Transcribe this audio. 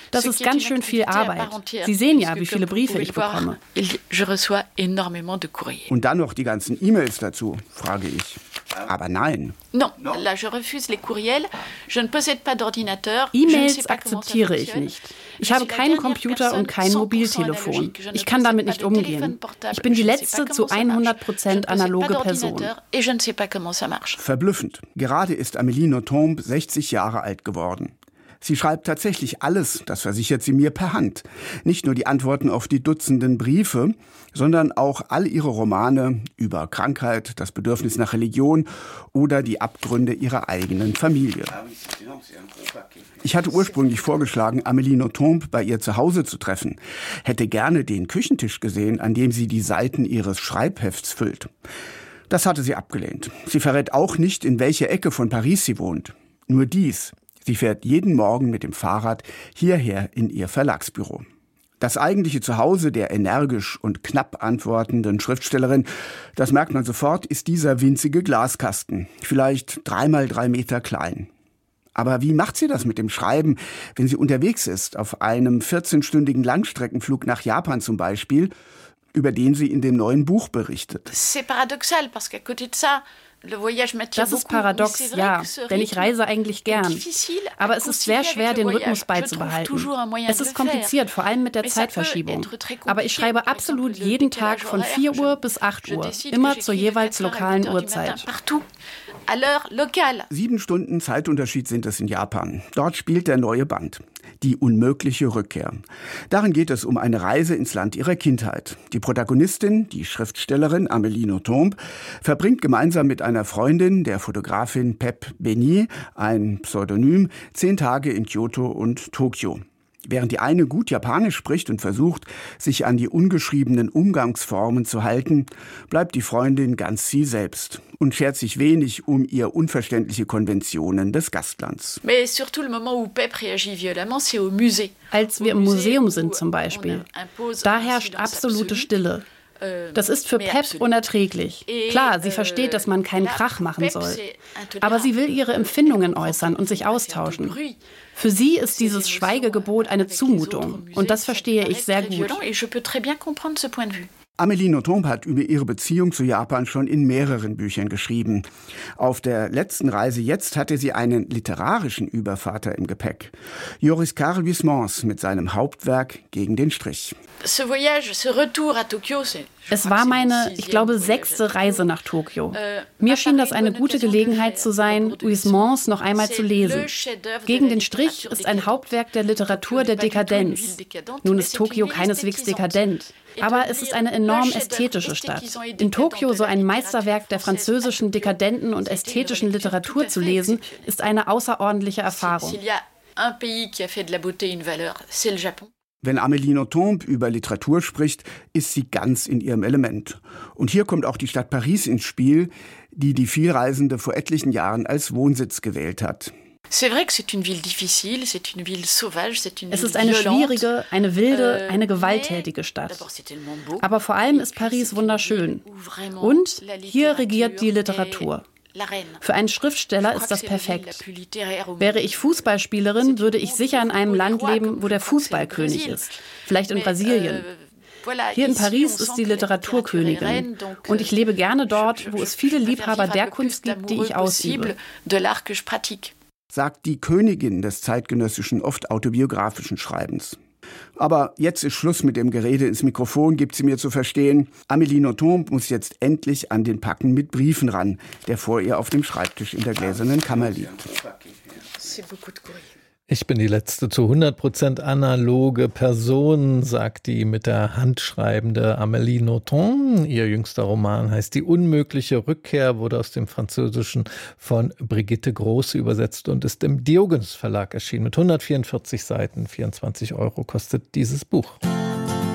Das ist ganz schön viel Arbeit. Sie sehen ja, wie viele Briefe ich bekomme. Und dann noch die ganzen E-Mails dazu, frage ich. Aber nein. E-Mails akzeptiere ich nicht. Ich habe keinen Computer und kein Mobiltelefon. Ich kann damit nicht umgehen. Ich bin die letzte zu 100% analoge Person. Verblüffend. Gerade ist Amélie Nothomb 60 Jahre alt geworden. Sie schreibt tatsächlich alles, das versichert sie mir, per Hand. Nicht nur die Antworten auf die Dutzenden Briefe, sondern auch all ihre Romane über Krankheit, das Bedürfnis nach Religion oder die Abgründe ihrer eigenen Familie. Ich hatte ursprünglich vorgeschlagen, Amélie Nothomb bei ihr zu Hause zu treffen, hätte gerne den Küchentisch gesehen, an dem sie die Seiten ihres Schreibhefts füllt. Das hatte sie abgelehnt. Sie verrät auch nicht, in welcher Ecke von Paris sie wohnt. Nur dies: Sie fährt jeden Morgen mit dem Fahrrad hierher in ihr Verlagsbüro. Das eigentliche Zuhause der energisch und knapp antwortenden Schriftstellerin, das merkt man sofort, ist dieser winzige Glaskasten, vielleicht 3 mal 3 Meter klein. Aber wie macht sie das mit dem Schreiben, wenn sie unterwegs ist, auf einem 14-stündigen Langstreckenflug nach Japan zum Beispiel, über den sie in dem neuen Buch berichtet? Das ist paradox, ja, denn ich reise eigentlich gern. Aber es ist sehr schwer, den Rhythmus beizubehalten. Es ist kompliziert, vor allem mit der Zeitverschiebung. Aber ich schreibe absolut jeden Tag von 4 Uhr bis 8 Uhr, immer zur jeweils lokalen Uhrzeit. 7 Stunden Zeitunterschied sind es in Japan. Dort spielt der neue Band. Die unmögliche Rückkehr. Darin geht es um eine Reise ins Land ihrer Kindheit. Die Protagonistin, die Schriftstellerin Amélie Nothomb, verbringt gemeinsam mit einer Freundin, der Fotografin Pep Beni, ein Pseudonym, 10 Tage in Kyoto und Tokio. Während die eine gut Japanisch spricht und versucht, sich an die ungeschriebenen Umgangsformen zu halten, bleibt die Freundin ganz sie selbst und schert sich wenig um ihr unverständliche Konventionen des Gastlands. Als wir im Museum sind zum Beispiel, da herrscht absolute Stille. Das ist für Pep unerträglich. Klar, sie versteht, dass man keinen Krach machen soll. Aber sie will ihre Empfindungen äußern und sich austauschen. Für sie ist dieses Schweigegebot eine Zumutung. Und das verstehe ich sehr gut. Amélie Nothomb hat über ihre Beziehung zu Japan schon in mehreren Büchern geschrieben. Auf der letzten Reise jetzt hatte sie einen literarischen Übervater im Gepäck. Joris Karl Huysmans mit seinem Hauptwerk Gegen den Strich. Es war meine, ich glaube, 6. Reise nach Tokio. Mir schien das eine gute Gelegenheit zu sein, Huysmans noch einmal zu lesen. Gegen den Strich ist ein Hauptwerk der Literatur der Dekadenz. Nun ist Tokio keineswegs dekadent. Aber es ist eine enorm ästhetische Stadt. In Tokio so ein Meisterwerk der französischen dekadenten und ästhetischen Literatur zu lesen, ist eine außerordentliche Erfahrung. Wenn Amélie Nothomb über Literatur spricht, ist sie ganz in ihrem Element. Und hier kommt auch die Stadt Paris ins Spiel, die die Vielreisende vor etlichen Jahren als Wohnsitz gewählt hat. Es ist eine schwierige, eine wilde, eine gewalttätige Stadt. Aber vor allem ist Paris wunderschön. Und hier regiert die Literatur. Für einen Schriftsteller ist das perfekt. Wäre ich Fußballspielerin, würde ich sicher in einem Land leben, wo der Fußballkönig ist. Vielleicht in Brasilien. Hier in Paris ist die Literaturkönigin. Und ich lebe gerne dort, wo es viele Liebhaber der Kunst gibt, die ich ausübe. Sagt die Königin des zeitgenössischen, oft autobiografischen Schreibens. Aber jetzt ist Schluss mit dem Gerede ins Mikrofon, gibt sie mir zu verstehen. Amélie Nothomb muss jetzt endlich an den Packen mit Briefen ran, der vor ihr auf dem Schreibtisch in der gläsernen Kammer liegt. Ich bin die letzte zu 100% analoge Person, sagt die mit der Hand schreibende Amélie Nothomb. Ihr jüngster Roman heißt Die unmögliche Rückkehr, wurde aus dem Französischen von Brigitte Große übersetzt und ist im Diogenes Verlag erschienen. Mit 144 Seiten, 24 € kostet dieses Buch.